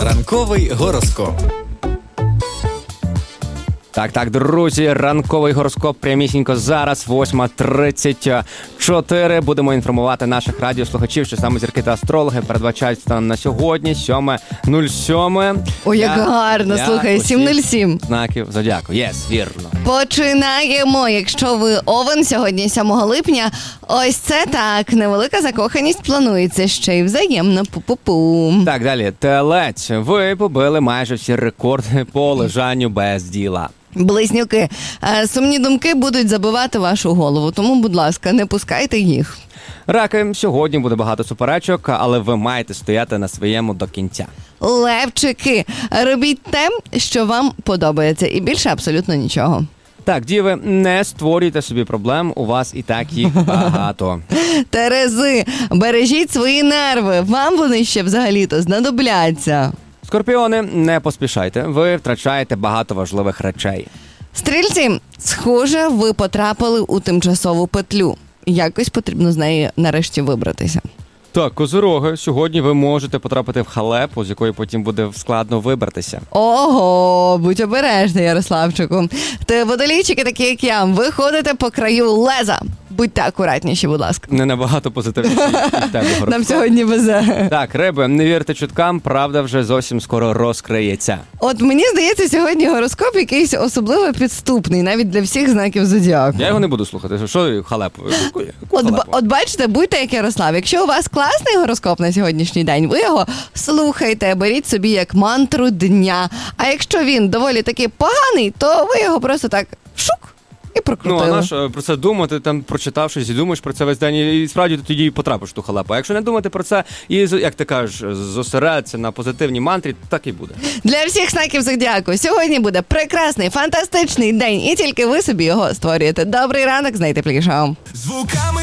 Ранковий гороскоп. Так, друзі, ранковий гороскоп прямісінько зараз, 8:34. Будемо інформувати наших радіослухачів, що саме зірки та астрологи передбачають станом на сьогодні, 7:07. Ой, як гарно, слухай, 7:07. Знаків зодіаку, вірно. Починаємо. Якщо ви овен, сьогодні 7 липня, ось це так, невелика закоханість планується, ще й взаємно. Пу-пу-пу. Так, далі, телець. Ви побили майже всі рекорди по лежанню без діла. Близнюки, сумні думки будуть забивати вашу голову, тому, будь ласка, не пускайте їх. Раки, сьогодні буде багато суперечок, але ви маєте стояти на своєму до кінця. Левчики, робіть те, що вам подобається, і більше абсолютно нічого. Так, діви, не створюйте собі проблем, у вас і так їх багато. Терези, бережіть свої нерви, вам вони ще взагалі-то знадобляться. Скорпіони, не поспішайте, ви втрачаєте багато важливих речей. Стрільці, схоже, ви потрапили у тимчасову петлю. Якось потрібно з неї нарешті вибратися. Так, козироги, сьогодні ви можете потрапити в халепу, з якої потім буде складно вибратися. Ого, будь обережний, Ярославчику. Ти водолійчики, такі як я, ви ходите по краю леза. Будьте акуратніші, будь ласка. Не набагато позитивніше від тебе, гороскоп. Нам сьогодні везе. Так, риби, не вірте чуткам, правда вже зовсім скоро розкриється. От мені здається, сьогодні гороскоп якийсь особливо підступний, навіть для всіх знаків зодіаку. Я його не буду слухати. Що халепу? От бачите, будьте як Ярослав. Якщо у вас класний гороскоп на сьогоднішній день, ви його слухайте, беріть собі як мантру дня. А якщо він доволі таки поганий, то ви його просто так шук і прокрутили. Ну, а наш про це думати, там прочитав щось і думаєш про це весь день, і справді ти тоді і потрапиш в ту халепу. А якщо не думати про це і, як ти кажеш, зосередитися на позитивній мантрі, так і буде. Для всіх знаків зодіаку сьогодні буде прекрасний, фантастичний день, і тільки ви собі його створюєте. Добрий ранок з найтеплішого. Звуками